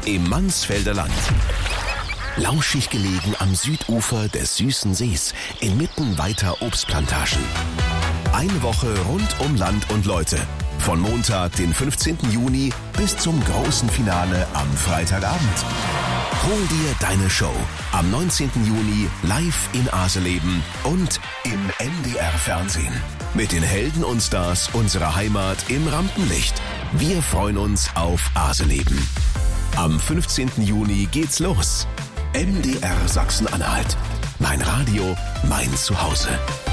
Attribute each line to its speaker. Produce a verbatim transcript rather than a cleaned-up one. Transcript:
Speaker 1: im Mansfelder Land. Lauschig gelegen am Südufer des süßen Sees, inmitten weiter Obstplantagen. Eine Woche rund um Land und Leute. Von Montag, den fünfzehnten Juni bis zum großen Finale am Freitagabend. Hol dir deine Show am neunzehnten Juni live in Aseleben und im N D R-Fernsehen. Mit den Helden und Stars unserer Heimat im Rampenlicht. Wir freuen uns auf Aseleben. Am fünfzehnten Juni geht's los. M D R Sachsen-Anhalt. Mein Radio, mein Zuhause.